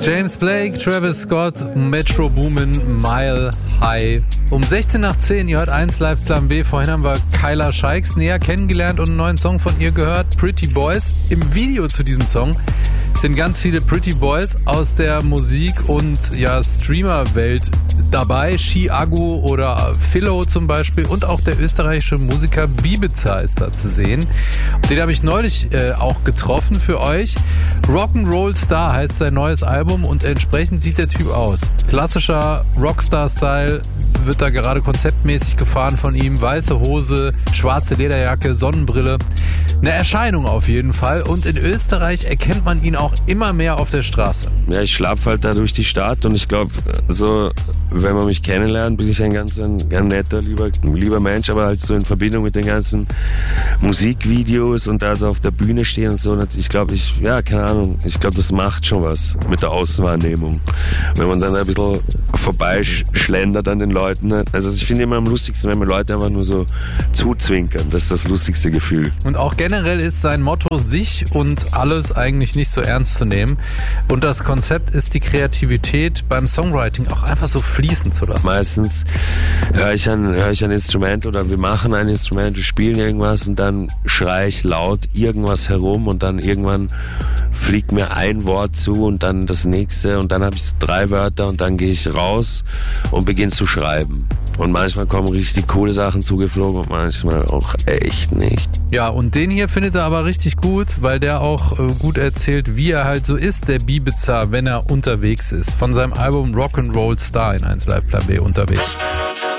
James Blake, Travis Scott, Metro Boomin, Mile High. Um 16 nach 10, ihr hört 1 Live Plan B. Vorhin haben wir Kyla Scheiks näher kennengelernt und einen neuen Song von ihr gehört, Pretty Boys. Im Video zu diesem Song sind ganz viele Pretty Boys aus der Musik- und Streamer-Welt dabei. Chiago oder Philo zum Beispiel und auch der österreichische Musiker Bibiza ist da zu sehen. Den habe ich neulich auch getroffen für euch. Rock'n'Roll Star heißt sein neues Album und entsprechend sieht der Typ aus. Klassischer Rockstar-Style wird da gerade konzeptmäßig gefahren von ihm. Weiße Hose, schwarze Lederjacke, Sonnenbrille. Eine Erscheinung auf jeden Fall. Und in Österreich erkennt man ihn auch immer mehr auf der Straße. Ja, ich schlafe halt da durch die Stadt und ich glaube, so, wenn man mich kennenlernt, bin ich ein ganz netter, lieber Mensch, aber halt so in Verbindung mit den ganzen Musikvideos und da so auf der Bühne stehen und so. Ich glaube, keine Ahnung, ich glaube, das macht schon was mit der Außenwahrnehmung. Wenn man dann ein bisschen vorbeischlendert an den Leuten. Also ich finde immer am lustigsten, wenn man Leute einfach nur so zuzwinkern. Das ist das lustigste Gefühl. Und auch generell ist sein Motto, sich und alles eigentlich nicht so ernst zu nehmen. Und das Konzept ist, die Kreativität beim Songwriting auch einfach so fließen zu lassen. Meistens höre ich ein Instrument oder wir machen ein Instrument, wir spielen irgendwas und dann schreie ich laut irgendwas herum und dann irgendwann fliegt mir ein Wort zu und dann das nächste und dann habe ich so 3 Wörter und dann gehe ich raus und beginne zu schreiben. Und manchmal kommen richtig coole Sachen zugeflogen und manchmal auch echt nicht. Ja, und den hier findet er aber richtig gut, weil der auch gut erzählt, wie er halt so ist, der Bibiza, wenn er unterwegs ist. Von seinem Album Rock'n'Roll Star in 1 Live Plan B unterwegs.